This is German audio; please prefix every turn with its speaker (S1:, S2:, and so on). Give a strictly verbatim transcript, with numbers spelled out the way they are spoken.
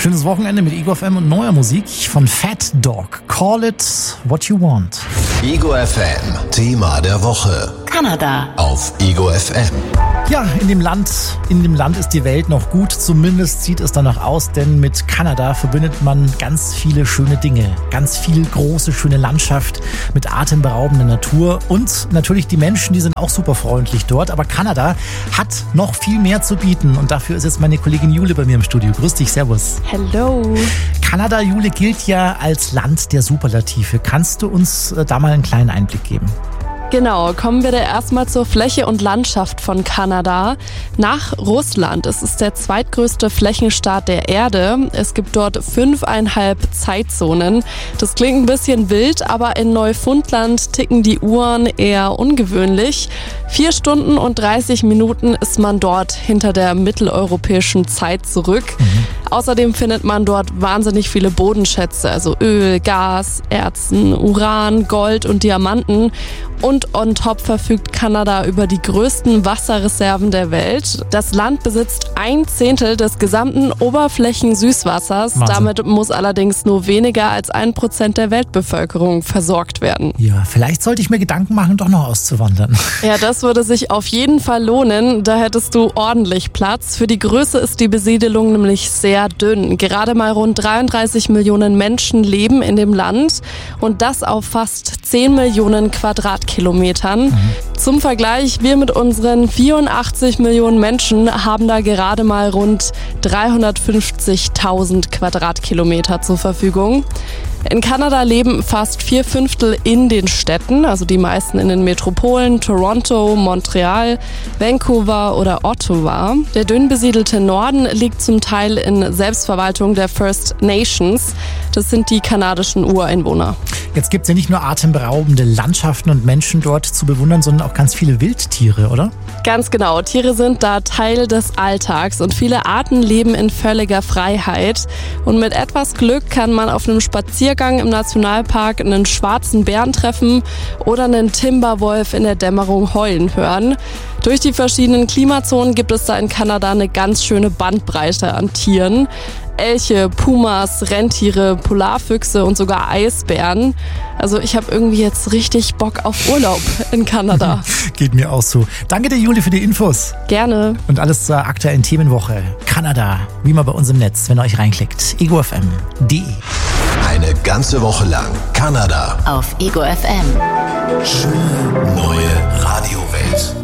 S1: Schönes Wochenende mit Ego F M und neuer Musik von Fat Dog. Call it what you want.
S2: Ego F M, Thema der Woche.
S3: Kanada.
S2: Auf Ego F M.
S1: Ja, in dem Land, in dem Land ist die Welt noch gut. Zumindest sieht es danach aus, denn mit Kanada verbindet man ganz viele schöne Dinge. Ganz viel große, schöne Landschaft mit atemberaubender Natur und natürlich die Menschen, die sind auch super freundlich dort. Aber Kanada hat noch viel mehr zu bieten und dafür ist jetzt meine Kollegin Jule bei mir im Studio. Grüß dich, servus.
S4: Hello.
S1: Kanada, Jule, gilt ja als Land der Superlative. Kannst du uns da mal einen kleinen Einblick geben?
S4: Genau, kommen wir da erstmal zur Fläche und Landschaft von Kanada. Nach Russland. Es ist der zweitgrößte Flächenstaat der Erde. Es gibt dort fünfeinhalb Zeitzonen. Das klingt ein bisschen wild, aber in Neufundland ticken die Uhren eher ungewöhnlich. Vier Stunden und dreißig Minuten ist man dort hinter der mitteleuropäischen Zeit zurück. Mhm. Außerdem findet man dort wahnsinnig viele Bodenschätze, also Öl, Gas, Erzen, Uran, Gold und Diamanten. Und on top verfügt Kanada über die größten Wasserreserven der Welt. Das Land besitzt ein Zehntel des gesamten Oberflächensüßwassers. Wahnsinn. Damit muss allerdings nur weniger als ein Prozent der Weltbevölkerung versorgt werden.
S1: Ja, vielleicht sollte ich mir Gedanken machen, doch noch auszuwandern.
S4: Ja, das würde sich auf jeden Fall lohnen. Da hättest du ordentlich Platz. Für die Größe ist die Besiedelung nämlich sehr dünn. Gerade mal rund dreiunddreißig Millionen Menschen leben in dem Land und das auf fast zehn Millionen Quadratkilometern. Mhm. Zum Vergleich, wir mit unseren vierundachtzig Millionen Menschen haben da gerade mal rund dreihundertfünfzigtausend Quadratkilometer zur Verfügung. In Kanada leben fast vier Fünftel in den Städten, also die meisten in den Metropolen Toronto, Montreal, Vancouver oder Ottawa. Der dünn besiedelte Norden liegt zum Teil in Selbstverwaltung der First Nations. Das sind die kanadischen Ureinwohner.
S1: Jetzt gibt es ja nicht nur atemberaubende Landschaften und Menschen dort zu bewundern, sondern auch ganz viele Wildtiere, oder?
S4: Ganz genau. Tiere sind da Teil des Alltags und viele Arten leben in völliger Freiheit. Und mit etwas Glück kann man auf einem Spaziergang im Nationalpark einen schwarzen Bären treffen oder einen Timberwolf in der Dämmerung heulen hören. Durch die verschiedenen Klimazonen gibt es da in Kanada eine ganz schöne Bandbreite an Tieren. Elche, Pumas, Rentiere, Polarfüchse und sogar Eisbären. Also ich habe irgendwie jetzt richtig Bock auf Urlaub in Kanada.
S1: Geht mir auch so. Danke dir, Juli, für die Infos.
S4: Gerne.
S1: Und alles zur aktuellen Themenwoche. Kanada, wie immer bei uns im Netz, wenn ihr euch reinklickt. ego f m punkt d e.
S2: Eine ganze Woche lang Kanada.
S3: Auf Ego F M.
S2: Schöne neue Radiowelt.